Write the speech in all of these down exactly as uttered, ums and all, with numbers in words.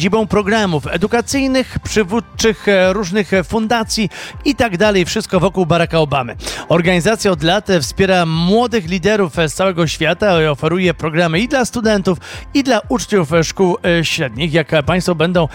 siedzibą programów edukacyjnych, przywódczych, różnych fundacji i tak dalej. Wszystko wokół Baracka Obamy. Organizacja od lat wspiera młodych liderów z całego świata i oferuje programy i dla studentów, i dla uczniów szkół średnich. Jak Państwo będą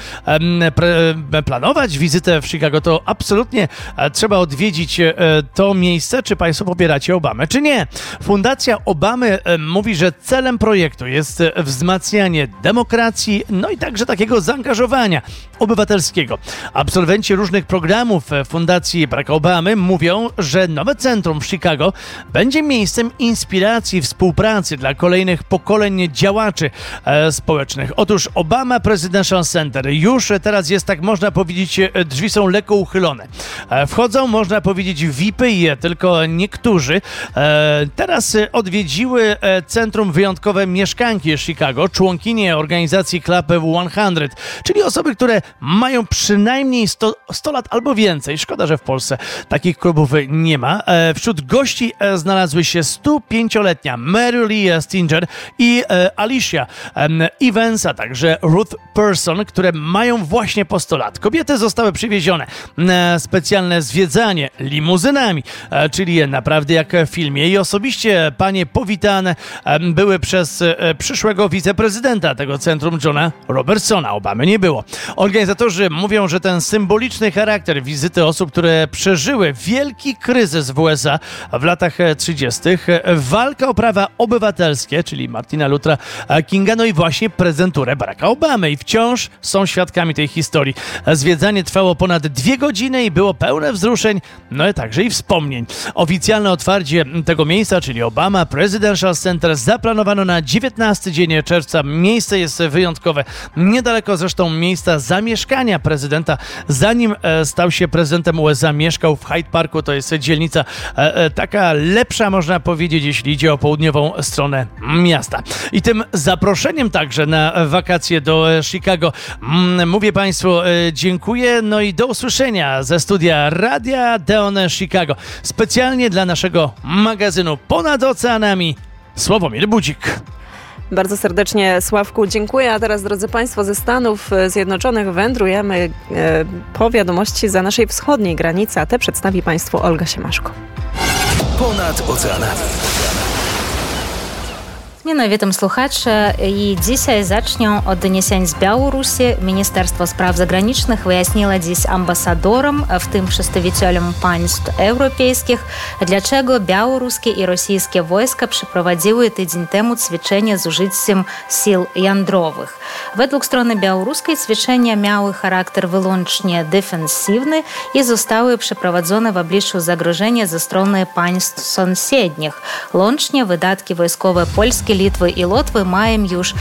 pre- planować wizytę w Chicago, to absolutnie trzeba odwiedzić to miejsce, czy Państwo popieracie Obamę, czy nie. Fundacja Obamy mówi, że celem projektu jest wzmacnianie demokracji, no i także takiego zaangażowania obywatelskiego. Absolwenci różnych programów Fundacji Baracka Obamy mówią, że nowe centrum w Chicago będzie miejscem inspiracji, współpracy dla kolejnych pokoleń działaczy e, społecznych. Otóż Obama Presidential Center już teraz jest, tak można powiedzieć, drzwi są lekko uchylone. E, wchodzą, można powiedzieć, V I P i tylko niektórzy. E, teraz odwiedziły centrum wyjątkowe mieszkanki Chicago, członkinie organizacji Club sto, czyli osoby, które mają przynajmniej sto, sto lat albo więcej. Szkoda, że w Polsce takich klubów nie ma. E, wśród gości e, znalazły się sto pięcioletnia Mary Lee Stinger i e, Alicia e, Evans, a także Ruth Person, które mają właśnie po sto lat. Kobiety zostały przywiezione na specjalne zwiedzanie limuzynami, e, czyli naprawdę jak w filmie. I osobiście panie powitane e, były przez e, przyszłego wiceprezydenta tego centrum, Johna Robertsona. Obamy nie było. Organizatorzy mówią, że ten symboliczny charakter wizyty osób, które przeżyły wielki kryzys w U S A w latach trzydziestych, walka o prawa obywatelskie, czyli Martina Luthera Kinga, no i właśnie prezenturę Baracka Obamy. I wciąż są świadkami tej historii. Zwiedzanie trwało ponad dwie godziny i było pełne wzruszeń, no i także i wspomnień. Oficjalne otwarcie tego miejsca, czyli Obama Presidential Center, zaplanowano na dziewiętnasty dzień czerwca. Miejsce jest wyjątkowe. Niedaleko zresztą miejsca zamieszkania prezydenta. Zanim e, stał się prezydentem U S A, mieszkał w Hyde Parku. To jest dzielnica e, e, taka lepsza, można powiedzieć, jeśli idzie o południową stronę miasta. I tym zaproszeniem także na wakacje do e, Chicago mm, mówię Państwu e, dziękuję. No i do usłyszenia ze studia Radia Deon Chicago. Specjalnie dla naszego magazynu Ponad Oceanami Sławomir Budzik. Bardzo serdecznie, Sławku, dziękuję. A teraz, drodzy Państwo, ze Stanów Zjednoczonych wędrujemy e, po wiadomości za naszej wschodniej granicy, a te przedstawi Państwu Olga Siemaszko. Ponad Oceanami. Менавіта вітам слухача, і dzisiaj zacznią od doniesień z Białorusi. Ministerstwo Spraw Zagranicznych wyjaśniło dziś ambasadorom, w tym przedstawicielom państw europejskich, dlaczego białoruskie i rosyjskie wojska przeprowadziły tydzień temu ćwiczenia z użyciem sił jądrowych. Według strony białoruskiej ćwiczenia miały charakter wyłącznie defensywny i zostały przeprowadzone w obliczu zagrożenia ze strony państw sąsiednich. Łącznie wydatki wojskowe Polski, Litwy i Łotwy mają już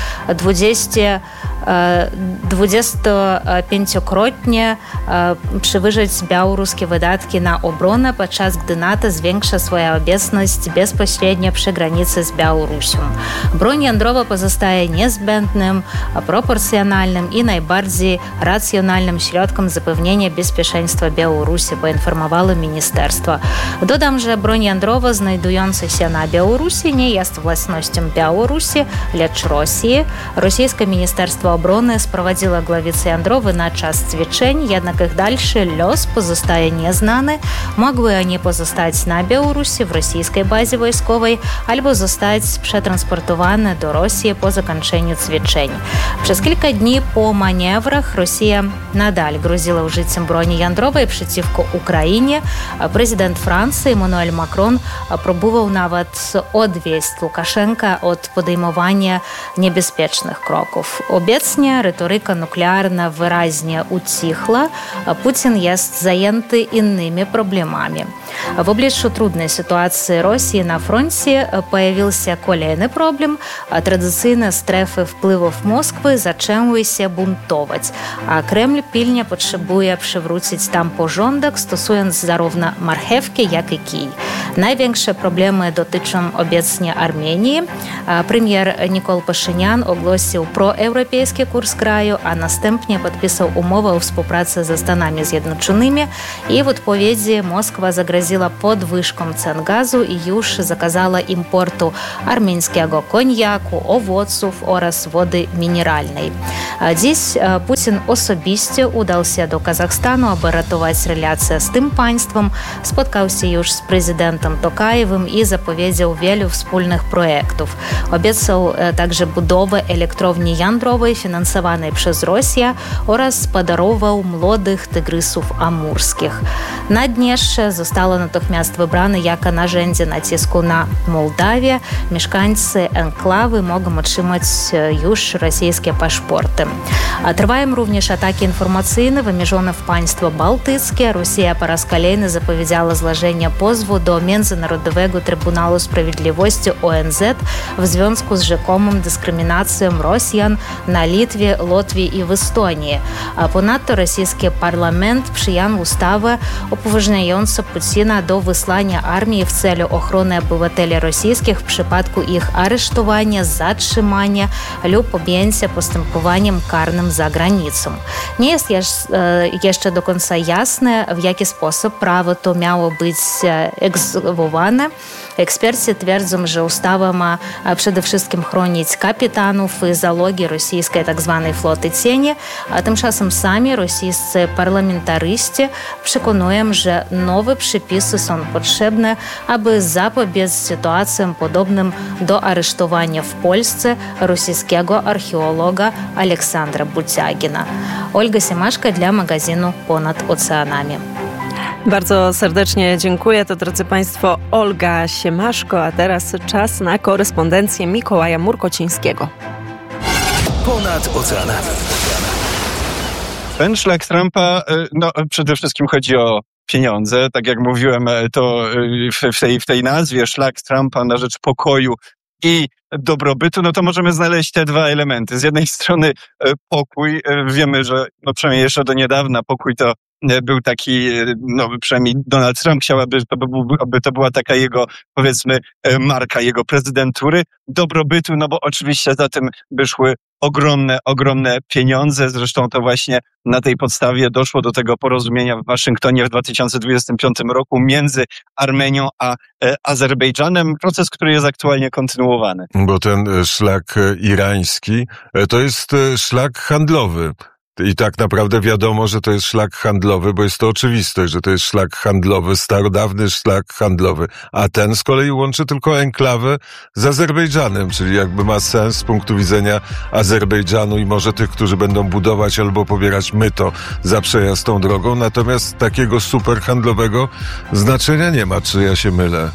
dwudziestopięciokrotnie przewyższyć białoruskie wydatki na obronę, podczas gdy NATO zwiększa swoją obecność bezpośrednio przy granicy z Białorusią. Broń jądrowa pozostaje niezbędnym, proporcjonalnym i najbardziej racjonalnym środkiem zapewnienia bezpieczeństwa Białorusi, poinformowało ministerstwo. Dodam, że broń jądrowa znajdująca się na Białorusi nie jest własnością Białorusi, lecz Rosji. Rosyjskie Ministerstwo Obrony sprowadziło głowice jądrowe na czas ćwiczeń, jednak ich dalszy los pozostaje nieznany. Mogły oni pozostać na Białorusi w rosyjskiej bazie wojskowej albo zostać przetransportowane do Rosji po zakończeniu ćwiczeń. Przez kilka dni po manewrach Rosja nadal groziła użyciem broni jądrowej przeciwko Ukrainie. Prezydent Francji Emmanuel Macron próbował nawet odwieść Łukaszenka od podejmowania niebezpiecznych kroków. Obecnie retoryka nuklearna wyraźnie ucichła. Putin jest zajęty innymi problemami. W obliczu trudnej sytuacji Rosji na froncie pojawił się kolejny problem. Tradycyjne strefy wpływów Moskwy zaczęły się buntować, a Kreml pilnie potrzebuje przywrócić tam porządek, stosując zarówno marchewki, jak i kij. Największe problemy dotyczą obecnie Armenii. Premier Nikol Paszynian ogłosił proeuropejski kurs kraju, a następnie podpisał umowę o współpracy ze Stanami Zjednoczonymi i w odpowiedzi Moskwa zagroziła zagroziła podwyżką cen gazu i już zakazała importu armeńskiego koniaku, owoców oraz wody mineralnej. Dziś Putin osobiście udał się do Kazachstanu, aby ratować relacje z tym państwem. Spotkał się już z prezydentem Tokajewem i zapowiedział wielu wspólnych projektów. Obiecał także budowę elektrowni jądrowej finansowanej przez Rosję oraz podarował młodych tygrysów amurskich. Naddniestrze zostało natychmiast wybrane jako narzędzie nacisku na Mołdawię. Mieszkańcy enklawy mogą otrzymać już rosyjskie paszporty. Trwają również ataki informacyjne wymierzone w państwa bałtyckie. Rosja po raz kolejny zapowiedziała złożenie pozwu do Międzynarodowego Trybunału Sprawiedliwości O N Z w związku z rzekomą dyskryminacją Rosjan na Litwie, Łotwie i w Estonii. Ponadto rosyjski parlament przyjął ustawę upoważniającą Putina do wysłania armii w celu ochrony obywateli rosyjskich w przypadku ich aresztowania, zatrzymania lub objęcia postępowaniem karnym za granicą. Nie jest jeszcze do końca jasne, w jaki sposób prawo to miało być egzekwowane. Eksperci twierdzą, że ustawa ma przede wszystkim chronić kapitanów i załogi rosyjskiej tzw. floty cieni, a tymczasem sami rosyjscy parlamentarzyści przekonują, że nowe przepisy są potrzebne, aby zapobiec sytuacjom podobnym do aresztowania w Polsce rosyjskiego archeologa Aleksandra Buciagina. Olga Siemaszka dla magazynu Ponad Oceanami. Bardzo serdecznie dziękuję. To, drodzy Państwo, Olga Siemaszko, a teraz czas na korespondencję Mikołaja Murkocińskiego. Ponad oceanami. Ten szlak Trumpa, no przede wszystkim chodzi o pieniądze. Tak jak mówiłem, to w tej, w tej nazwie szlak Trumpa na rzecz pokoju i dobrobytu, no to możemy znaleźć te dwa elementy. Z jednej strony pokój. Wiemy, że no przynajmniej jeszcze do niedawna pokój to był taki, no przynajmniej Donald Trump chciał, aby, aby to była taka jego, powiedzmy, marka jego prezydentury, dobrobytu, no bo oczywiście za tym by szły ogromne, ogromne pieniądze. Zresztą to właśnie na tej podstawie doszło do tego porozumienia w Waszyngtonie w dwa tysiące dwudziestym piątym roku między Armenią a Azerbejdżanem. Proces, który jest aktualnie kontynuowany. Bo ten szlak irański to jest szlak handlowy. I tak naprawdę wiadomo, że to jest szlak handlowy, bo jest to oczywiste, że to jest szlak handlowy, starodawny szlak handlowy. A ten z kolei łączy tylko enklawę z Azerbejdżanem, czyli jakby ma sens z punktu widzenia Azerbejdżanu i może tych, którzy będą budować albo pobierać myto za przejazd tą drogą. Natomiast takiego super handlowego znaczenia nie ma, czy ja się mylę.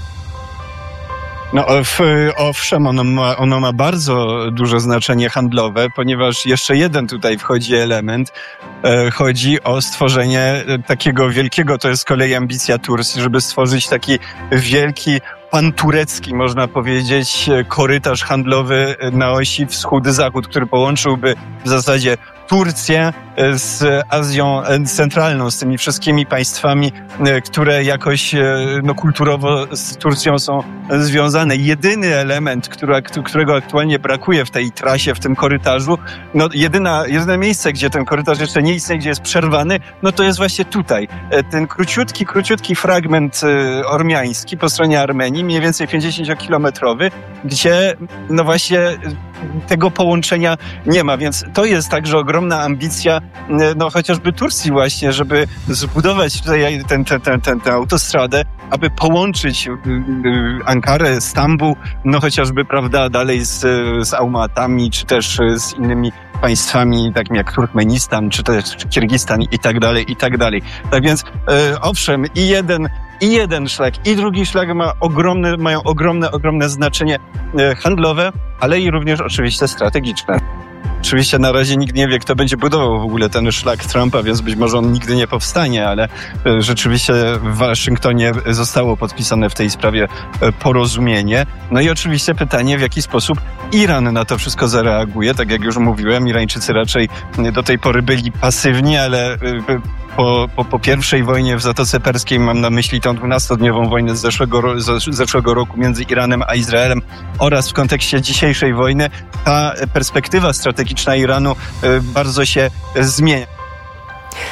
No owszem, ono ma, ono ma bardzo duże znaczenie handlowe, ponieważ jeszcze jeden tutaj wchodzi element. Chodzi o stworzenie takiego wielkiego, to jest z kolei ambicja Turcji, żeby stworzyć taki wielki, panturecki, można powiedzieć, korytarz handlowy na osi wschód-zachód, który połączyłby w zasadzie Turcję z Azją Centralną, z tymi wszystkimi państwami, które jakoś no, kulturowo z Turcją są związane. Jedyny element, który, którego aktualnie brakuje w tej trasie, w tym korytarzu, no jedyna, jedyne miejsce, gdzie ten korytarz jeszcze nie istnieje, gdzie jest przerwany, no to jest właśnie tutaj. Ten króciutki, króciutki fragment ormiański po stronie Armenii, mniej więcej pięćdziesięciokilometrowy, gdzie no właśnie tego połączenia nie ma, więc to jest także ogromna ambicja, no chociażby Turcji właśnie, żeby zbudować tutaj tę ten, ten, ten, ten autostradę, aby połączyć Ankarę, Stambuł, no chociażby, prawda, dalej z, z Almatami, czy też z innymi państwami, takimi jak Turkmenistan, czy też Kirgistan i tak dalej, i tak dalej. Tak więc, e, owszem, i jeden I jeden szlak, i drugi szlak ma ogromne, mają ogromne, ogromne znaczenie handlowe, ale i również oczywiście strategiczne. Oczywiście na razie nikt nie wie, kto będzie budował w ogóle ten szlak Trumpa, więc być może on nigdy nie powstanie, ale rzeczywiście w Waszyngtonie zostało podpisane w tej sprawie porozumienie. No i oczywiście pytanie, w jaki sposób Iran na to wszystko zareaguje. Tak jak już mówiłem, Irańczycy raczej do tej pory byli pasywni, ale po, po, po pierwszej wojnie w Zatoce Perskiej, mam na myśli tą dwunastodniową wojnę z zeszłego, z zeszłego roku między Iranem a Izraelem, oraz w kontekście dzisiejszej wojny, ta perspektywa strategiczna Iranu bardzo się zmienia.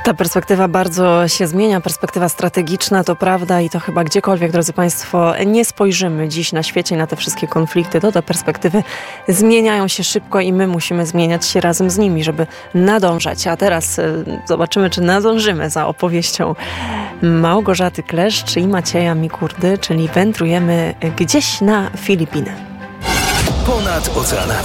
Ta perspektywa bardzo się zmienia, perspektywa strategiczna, to prawda i to chyba gdziekolwiek, drodzy Państwo, nie spojrzymy dziś na świecie na te wszystkie konflikty, to te perspektywy zmieniają się szybko i my musimy zmieniać się razem z nimi, żeby nadążać. A teraz y, zobaczymy, czy nadążymy za opowieścią Małgorzaty Kleszcz i Macieja Mikurdy, czyli wędrujemy gdzieś na Filipiny. Ponad oceanami.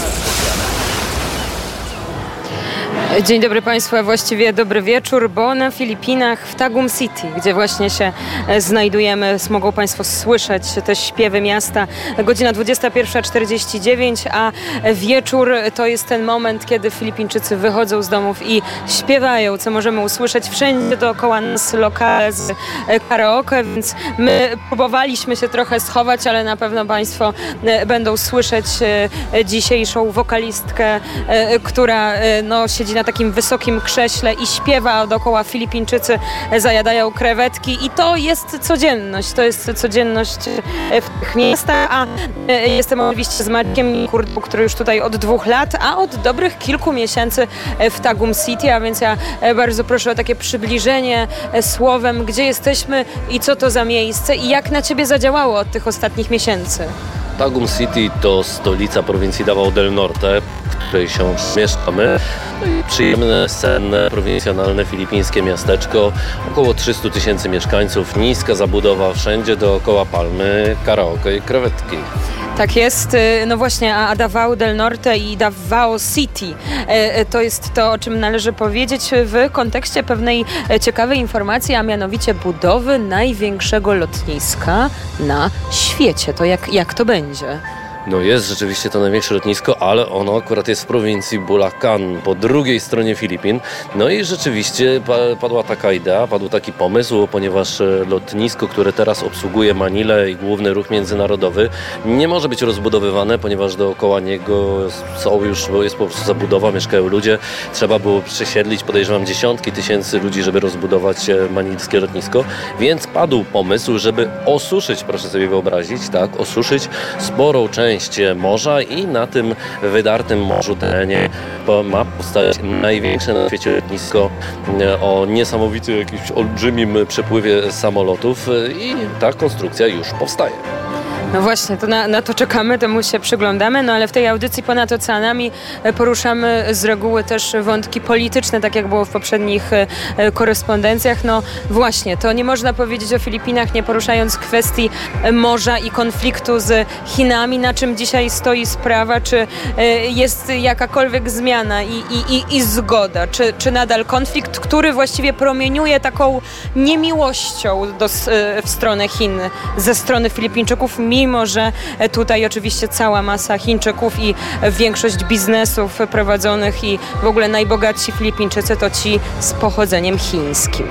Dzień dobry Państwu, a właściwie dobry wieczór, bo na Filipinach w Tagum City, gdzie właśnie się znajdujemy, mogą Państwo słyszeć te śpiewy miasta. Godzina dwudziesta pierwsza czterdzieści dziewięć, a wieczór to jest ten moment, kiedy Filipińczycy wychodzą z domów i śpiewają, co możemy usłyszeć wszędzie dookoła nas, lokale z karaoke, więc my próbowaliśmy się trochę schować, ale na pewno Państwo będą słyszeć dzisiejszą wokalistkę, która no, siedzi na takim wysokim krześle i śpiewa dookoła. Filipińczycy zajadają krewetki i to jest codzienność, to jest codzienność w tych miastach, a jestem oczywiście z Maciejem Mikurdą, który już tutaj od dwóch lat, a od dobrych kilku miesięcy w Tagum City, a więc ja bardzo proszę o takie przybliżenie słowem, gdzie jesteśmy i co to za miejsce i jak na Ciebie zadziałało od tych ostatnich miesięcy. Tagum City to stolica prowincji Davao del Norte, w której się mieszkamy. No i przyjemne, senne, prowincjonalne filipińskie miasteczko. Około trzysta tysięcy mieszkańców, niska zabudowa, wszędzie dookoła palmy, karaoke i krewetki. Tak jest. No właśnie, a Davao del Norte i Davao City to jest to, o czym należy powiedzieć w kontekście pewnej ciekawej informacji, a mianowicie budowy największego lotniska na świecie. To jak, jak to będzie? No jest rzeczywiście to największe lotnisko, ale ono akurat jest w prowincji Bulacan, po drugiej stronie Filipin. No i rzeczywiście padła taka idea, padł taki pomysł, ponieważ lotnisko, które teraz obsługuje Manilę i główny ruch międzynarodowy, nie może być rozbudowywane, ponieważ dookoła niego są już, bo jest po prostu zabudowa, mieszkają ludzie. Trzeba było przesiedlić, podejrzewam, dziesiątki tysięcy ludzi, żeby rozbudować manilskie lotnisko. Więc padł pomysł, żeby osuszyć, proszę sobie wyobrazić, tak, osuszyć sporą część morza i na tym wydartym morzu terenie ma powstać największe na świecie lotnisko o niesamowitym, jakimś olbrzymim przepływie samolotów i ta konstrukcja już powstaje. No właśnie, to na, na to czekamy, temu się przyglądamy, no ale w tej audycji Ponad Oceanami poruszamy z reguły też wątki polityczne, tak jak było w poprzednich korespondencjach. No właśnie, to nie można powiedzieć o Filipinach, nie poruszając kwestii morza i konfliktu z Chinami, na czym dzisiaj stoi sprawa, czy jest jakakolwiek zmiana i, i, i, i zgoda, czy, czy nadal konflikt, który właściwie promieniuje taką niemiłością do, w stronę Chin ze strony Filipińczyków, mimo że tutaj oczywiście cała masa Chińczyków i większość biznesów prowadzonych i w ogóle najbogatsi Filipińczycy to ci z pochodzeniem chińskim.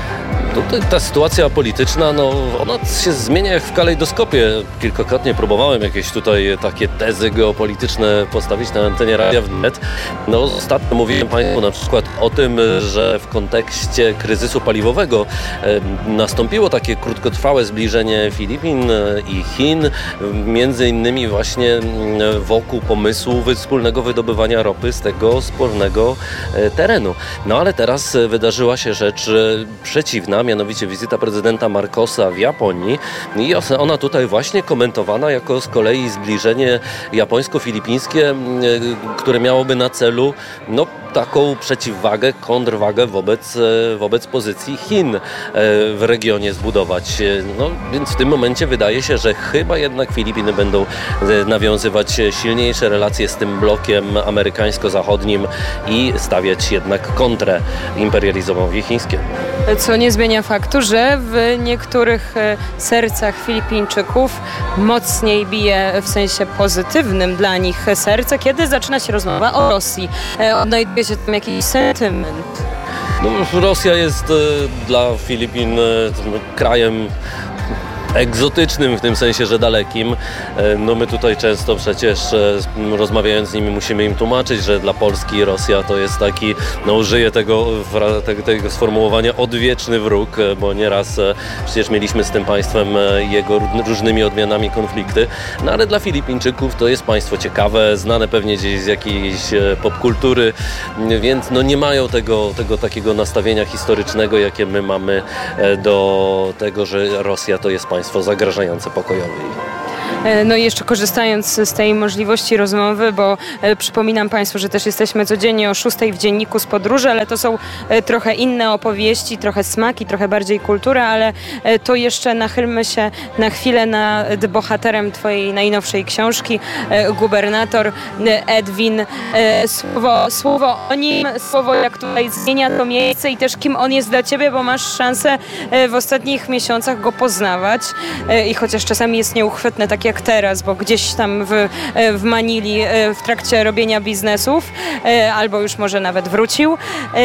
Tutaj ta sytuacja polityczna, no ona się zmienia jak w kalejdoskopie. Kilkakrotnie próbowałem jakieś tutaj takie tezy geopolityczne postawić na antenie Radia Wnet. No ostatnio mówiłem Państwu na przykład o tym, że w kontekście kryzysu paliwowego e, nastąpiło takie krótkotrwałe zbliżenie Filipin i Chin, między innymi właśnie wokół pomysłu wspólnego wydobywania ropy z tego spornego e, terenu. No ale teraz wydarzyła się rzecz przeciwna, mianowicie wizyta prezydenta Marcosa w Japonii i ona tutaj właśnie komentowana jako z kolei zbliżenie japońsko-filipińskie, które miałoby na celu no, taką przeciwwagę, kontrwagę wobec, wobec pozycji Chin w regionie zbudować. No, więc w tym momencie wydaje się, że chyba jednak Filipiny będą nawiązywać silniejsze relacje z tym blokiem amerykańsko-zachodnim i stawiać jednak kontrę imperializmowi chińskiemu. Co nie zmienia faktu, że w niektórych sercach Filipińczyków mocniej bije w sensie pozytywnym dla nich serce, kiedy zaczyna się rozmowa o Rosji. Odnajduje się tam jakiś sentyment. No, Rosja jest e, dla Filipin e, krajem egzotycznym w tym sensie, że dalekim. No my tutaj często przecież rozmawiając z nimi musimy im tłumaczyć, że dla Polski Rosja to jest taki, no użyję tego, tego, tego sformułowania odwieczny wróg, bo nieraz przecież mieliśmy z tym państwem jego różnymi odmianami konflikty, no ale dla Filipińczyków to jest państwo ciekawe, znane pewnie gdzieś z jakiejś popkultury, więc no nie mają tego, tego takiego nastawienia historycznego, jakie my mamy do tego, że Rosja to jest państwo zagrażające pokojowi. No i jeszcze korzystając z tej możliwości rozmowy, bo e, przypominam Państwu, że też jesteśmy codziennie o szóstej w Dzienniku z podróży, ale to są e, trochę inne opowieści, trochę smaki, trochę bardziej kultura, ale e, to jeszcze nachylmy się na chwilę nad bohaterem Twojej najnowszej książki, e, gubernator e, Edwin. E, słowo, słowo o nim, słowo jak tutaj zmienia to miejsce i też kim on jest dla Ciebie, bo masz szansę e, w ostatnich miesiącach go poznawać e, i chociaż czasami jest nieuchwytne, tak jak teraz, bo gdzieś tam w, w Manili w trakcie robienia biznesów, albo już może nawet wrócił,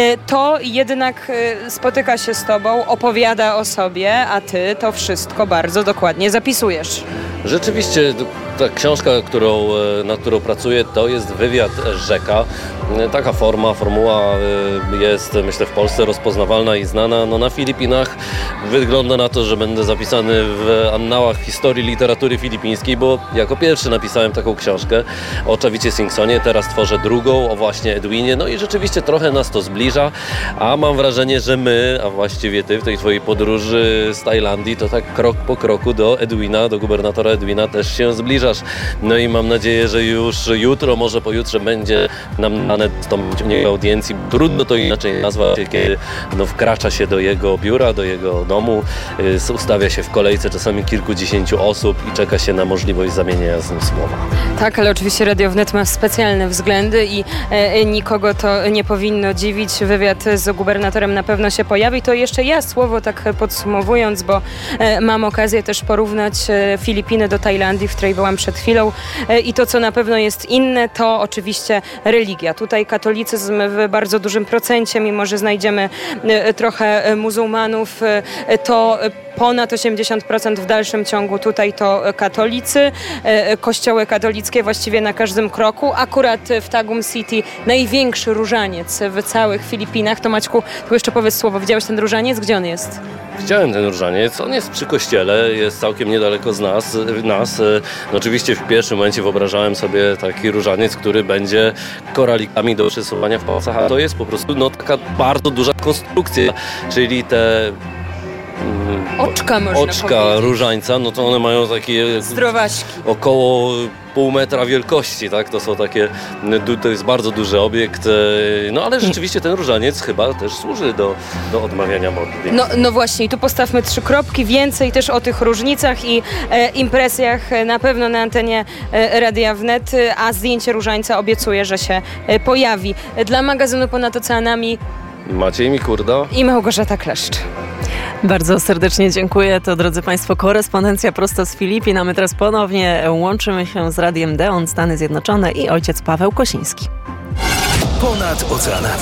to jednak spotyka się z Tobą, opowiada o sobie, a Ty to wszystko bardzo dokładnie zapisujesz. Rzeczywiście ta książka, którą, nad którą pracuję, to jest wywiad rzeka. Taka forma, formuła jest, myślę, w Polsce rozpoznawalna i znana. No, na Filipinach wygląda na to, że będę zapisany w annałach historii literatury filipińskiej, bo jako pierwszy napisałem taką książkę o Chavicie Singsonie, teraz tworzę drugą o właśnie Edwinie. No i rzeczywiście trochę nas to zbliża, a mam wrażenie, że my, a właściwie ty w tej twojej podróży z Tajlandii, to tak krok po kroku do Edwina, do gubernatora Edwina też się zbliżasz. No i mam nadzieję, że już jutro, może pojutrze będzie nam dane dostąpić u niego audiencji. Trudno to inaczej nazwać, kiedy no, wkracza się do jego biura, do jego domu, y, ustawia się w kolejce czasami kilkudziesięciu osób i czeka się na możliwość zamienienia z nim słowa. Tak, ale oczywiście Radio Wnet ma specjalne względy i e, nikogo to nie powinno dziwić. Wywiad z gubernatorem na pewno się pojawi. To jeszcze ja słowo tak podsumowując, bo e, mam okazję też porównać e, Filipiny do Tajlandii, w której byłam przed chwilą e, i to, co na pewno jest inne, to oczywiście religia. Tutaj katolicyzm w bardzo dużym procencie, mimo że znajdziemy e, trochę muzułmanów, e, to ponad osiemdziesiąt procent w dalszym ciągu tutaj to katolicy, e, kościoły katolickie właściwie na każdym kroku. Akurat w Tagum City największy różaniec w całych Filipinach. To Maćku, tu jeszcze powiedz słowo. Widziałeś ten różaniec? Gdzie on jest? Widziałem ten różaniec. On jest przy kościele, jest całkiem niedaleko z nas. nas. No oczywiście w pierwszym momencie wyobrażałem sobie taki różaniec, który będzie koralikami do przesuwania w pasach, a to jest po prostu no, taka bardzo duża konstrukcja, czyli te Oczka można Oczka powiedzieć. różańca, no to one mają takie zdrowaśki. Około pół metra wielkości, tak? To są takie, to jest bardzo duży obiekt, no ale rzeczywiście ten różaniec chyba też służy do, do odmawiania modlitw. No, no właśnie, i tu postawmy trzy kropki, więcej też o tych różnicach i e, impresjach na pewno na antenie e, Radia Wnet, a zdjęcie różańca obiecuję, że się e, pojawi. Dla magazynu Ponad Oceanami Maciej Mikurda i Małgorzata Kleszcz. Bardzo serdecznie dziękuję. To, drodzy Państwo, korespondencja prosto z Filipin, a my teraz ponownie łączymy się z Radiem Deon, Stany Zjednoczone i ojciec Paweł Kosiński. Ponad oceanami.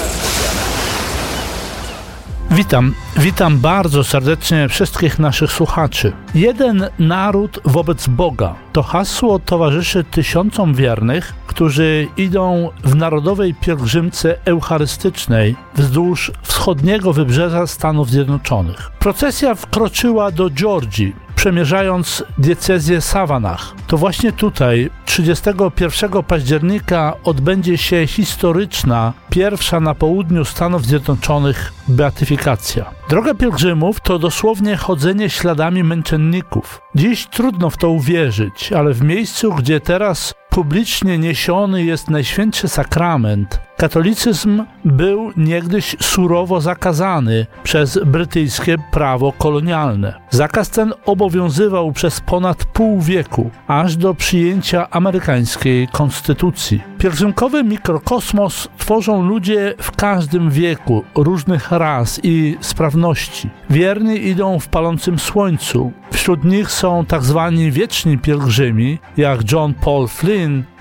Witam, witam bardzo serdecznie wszystkich naszych słuchaczy. Jeden naród wobec Boga to hasło towarzyszy tysiącom wiernych, którzy idą w narodowej pielgrzymce eucharystycznej wzdłuż wschodniego wybrzeża Stanów Zjednoczonych. Procesja wkroczyła do Georgii, przemierzając diecezję Savannah. To właśnie tutaj, trzydziestego pierwszego października, odbędzie się historyczna, pierwsza na południu Stanów Zjednoczonych beatyfikacja. Droga pielgrzymów to dosłownie chodzenie śladami męczenników. Dziś trudno w to uwierzyć, ale w miejscu, gdzie teraz publicznie niesiony jest Najświętszy Sakrament, katolicyzm był niegdyś surowo zakazany przez brytyjskie prawo kolonialne. Zakaz ten obowiązywał przez ponad pół wieku, aż do przyjęcia amerykańskiej konstytucji. Pielgrzymkowy mikrokosmos tworzą ludzie w każdym wieku, różnych ras i sprawności. Wierni idą w palącym słońcu. Wśród nich są tak zwani wieczni pielgrzymi, jak John Paul Flynn,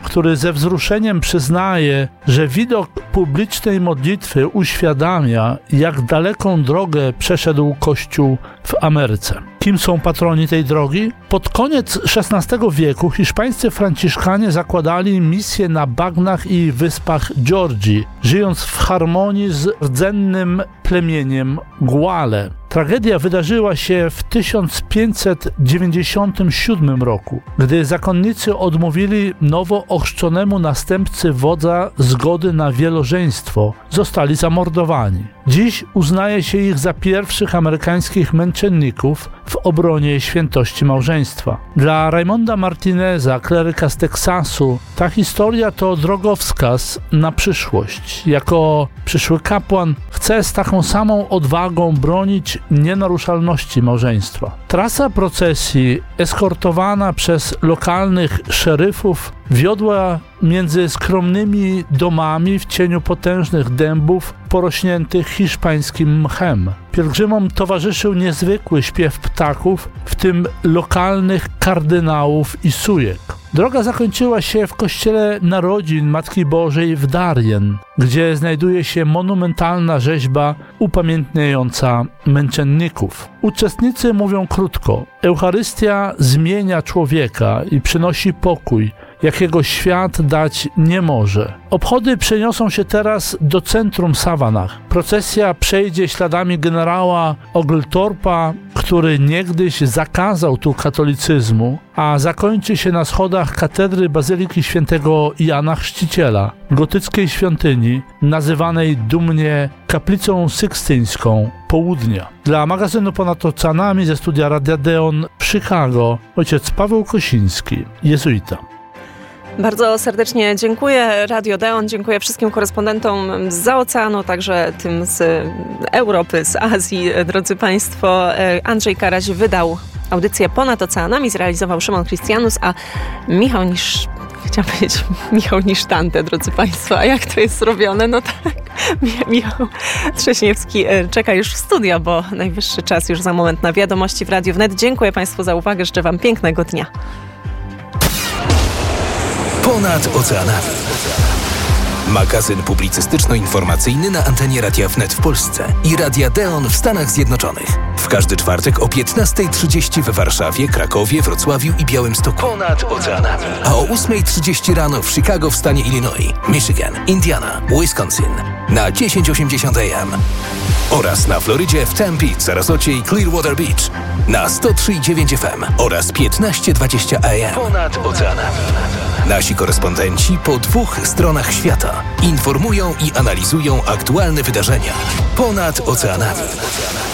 który ze wzruszeniem przyznaje, że widok publicznej modlitwy uświadamia, jak daleką drogę przeszedł Kościół w Ameryce. Kim są patroni tej drogi? Pod koniec szesnastego wieku hiszpańscy franciszkanie zakładali misje na bagnach i wyspach Georgii, żyjąc w harmonii z rdzennym plemieniem Guale. Tragedia wydarzyła się w tysiąc pięćset dziewięćdziesiątym siódmym roku, gdy zakonnicy odmówili nowo ochrzczonemu następcy wodza zgody na wielożeństwo. Zostali zamordowani. Dziś uznaje się ich za pierwszych amerykańskich męczenników w obronie świętości małżeństwa. Dla Raymonda Martineza, kleryka z Teksasu, ta historia to drogowskaz na przyszłość. Jako przyszły kapłan chce z taką samą odwagą bronić nienaruszalności małżeństwa. Trasa procesji, eskortowana przez lokalnych szeryfów, wiodła między skromnymi domami w cieniu potężnych dębów porośniętych hiszpańskim mchem. Pielgrzymom towarzyszył niezwykły śpiew ptaków, w tym lokalnych kardynałów i sujek. Droga zakończyła się w kościele Narodzin Matki Bożej w Darien, gdzie znajduje się monumentalna rzeźba upamiętniająca męczenników. Uczestnicy mówią krótko: Eucharystia zmienia człowieka i przynosi pokój, jakiego świat dać nie może. Obchody przeniosą się teraz do centrum Savannah. Procesja przejdzie śladami generała Oglethorpe'a, który niegdyś zakazał tu katolicyzmu, a zakończy się na schodach katedry Bazyliki Świętego Jana Chrzciciela, gotyckiej świątyni, nazywanej dumnie kaplicą sykstyńską Południa. Dla magazynu Ponad Oceanami ze studia Radia Deon w Chicago ojciec Paweł Kosiński, jezuita. Bardzo serdecznie dziękuję Radio Deon, dziękuję wszystkim korespondentom zza oceanu, także tym z Europy, z Azji. Drodzy Państwo, Andrzej Karaś wydał audycję Ponad Oceanami, zrealizował Szymon Christianus, a Michał Nisz... Chciałam powiedzieć Michał Nisztante, drodzy Państwo, a jak to jest zrobione? No tak, Michał Trześniewski czeka już w studio, bo najwyższy czas już za moment na wiadomości w Radiu Wnet. Dziękuję Państwu za uwagę, życzę Wam pięknego dnia. Ponad Oceanami. Magazyn publicystyczno-informacyjny na antenie Radia Wnet w Polsce i Radia Deon w Stanach Zjednoczonych. W każdy czwartek o piętnasta trzydzieści w Warszawie, Krakowie, Wrocławiu i Białymstoku. Ponad Oceanami. A o ósma trzydzieści rano w Chicago w stanie Illinois, Michigan, Indiana, Wisconsin na tysiąc osiemdziesiąt A M. Oraz na Florydzie w Tempe, Sarasocie i Clearwater Beach na sto trzy i dziewięć F M oraz piętnaście dwadzieścia A M. Ponad Oceanami. Nasi korespondenci po dwóch stronach świata informują i analizują aktualne wydarzenia ponad oceanami.